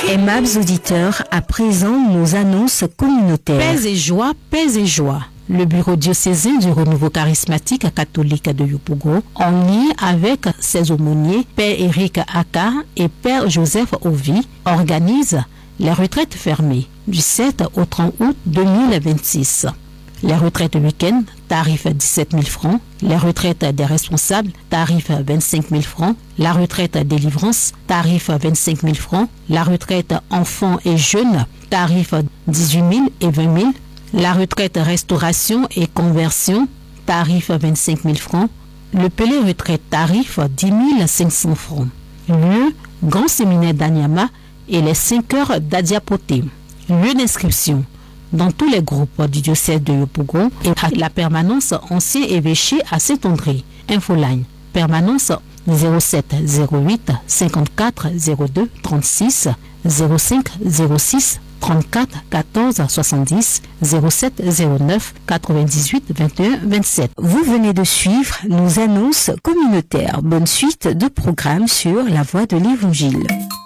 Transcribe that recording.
Aimables auditeurs, à présent nos annonces communautaires. Paix et joie. Le bureau diocésain du renouveau charismatique catholique de Yopougon, en lien avec ses aumôniers, Père Éric Aka et Père Joseph Ovi, organise les retraites fermées du 7 au 30 août 2026. Les retraites week-end, tarif 17 000 francs. Les retraites des responsables, tarif 25 000 francs. La retraite délivrance, tarif 25 000 francs. La retraite enfants et jeunes, tarif 18 000 et 20 000. La retraite restauration et conversion, tarif 25 000 francs. Le Pelé retraite, tarif 10 500 francs. Lieu, Grand Séminaire d'Anyama et les 5 heures d'Adiapoté. Lieu d'inscription dans tous les groupes du diocèse de Yopougon et à la permanence ancien évêché à Saint-André. Infoline, permanence 07 08 54 02 36 05 06 34 14 70 07 09 98 21 27. Vous venez de suivre nos annonces communautaires. Bonne suite de programmes sur la voie de l'Évangile.